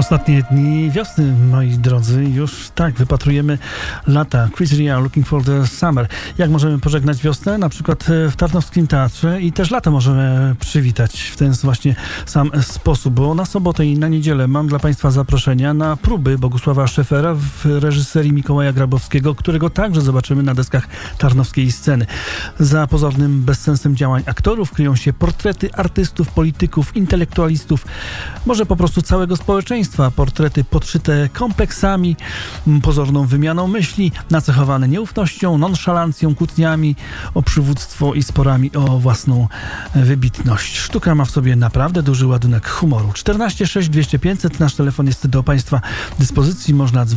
Ostatnie dni wiosny, moi drodzy, już tak, wypatrujemy lata. Chris Rea, Looking for the Summer. Jak możemy pożegnać wiosnę? Na przykład w Tarnowskim Teatrze i też lato możemy przywitać w ten właśnie sam sposób, bo na sobotę i na niedzielę mam dla Państwa zaproszenia na próby Bogusława Szefera w reżyserii Mikołaja Grabowskiego, którego także zobaczymy na deskach tarnowskiej sceny. Za pozornym bezsensem działań aktorów kryją się portrety artystów, polityków, intelektualistów, może po prostu całego społeczeństwa. Portrety podszyte kompleksami, pozorną wymianą myśli, nacechowane nieufnością, nonszalancją, kłótniami o przywództwo i sporami o własną wybitność. Sztuka ma w sobie naprawdę duży ładunek humoru. 14 6 200 500, nasz telefon jest do Państwa dyspozycji, można dzwonić.